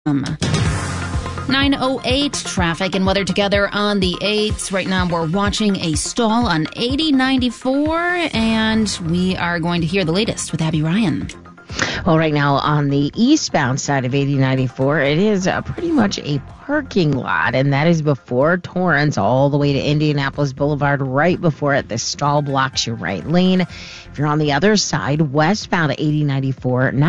9:08 traffic and weather together on the 8th. Right now we're watching a stall on 8094 and we are going to hear the latest with Abby Ryan. Well, right now on the eastbound side of 8094, it is pretty much a parking lot, and that is before Torrance all the way to Indianapolis Boulevard. Right before it, the stall blocks your right lane. If you're on the other side, westbound 8094, now